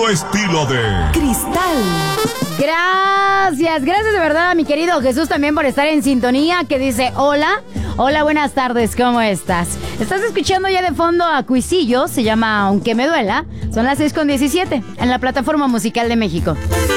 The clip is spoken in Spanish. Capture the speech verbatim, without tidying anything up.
único estilo de Cristal. Gracias, gracias de verdad a mi querido Jesús también por estar en sintonía, que dice hola, hola, buenas tardes, ¿cómo estás? Estás escuchando ya de fondo a Cuisillo, se llama Aunque Me Duela, son las seis con diecisiete en la Plataforma Musical de México.